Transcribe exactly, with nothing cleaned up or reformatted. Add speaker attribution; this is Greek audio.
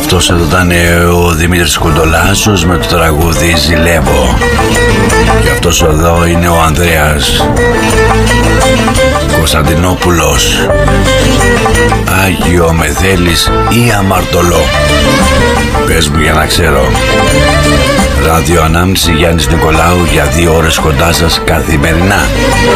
Speaker 1: Αυτός εδώ ήταν ο Δημήτρης Κουντολάσος με το τραγούδι «Ζηλεύω». Και αυτός εδώ είναι ο Ανδρέας Κωνσταντινόπουλος. Άγιο με θέλεις ή αμαρτωλό? Πες μου για να ξέρω. Ραδιοανάμνηση Γιάννης Νικολάου για δύο ώρες κοντά σας καθημερινά.